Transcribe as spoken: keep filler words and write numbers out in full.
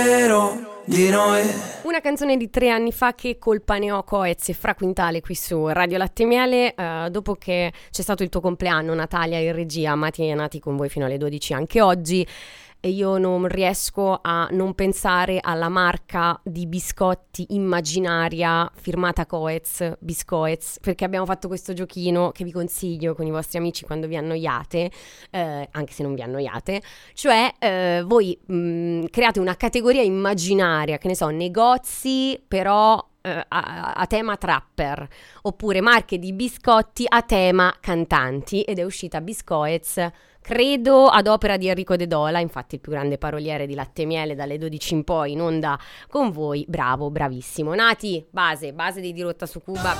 di noi. Una canzone di tre anni fa, Che colpa ne ho, Coez e Fra Quintale qui su Radio Latte e Miele. Uh, dopo che c'è stato il tuo compleanno, Natalia in regia, Mati è nati con voi fino alle dodici anche oggi, e io non riesco a non pensare alla marca di biscotti immaginaria firmata Coez, Biscoez, perché abbiamo fatto questo giochino che vi consiglio con i vostri amici quando vi annoiate, eh, anche se non vi annoiate, cioè eh, voi mh, create una categoria immaginaria, che ne so, negozi però eh, a, a tema trapper, oppure marche di biscotti a tema cantanti, ed è uscita Biscoez, credo ad opera di Enrico De Dola, infatti il più grande paroliere di Latte e Miele dalle dodici in poi in onda con voi. Bravo, bravissimo Nati, base, base di Dirotta su Cuba.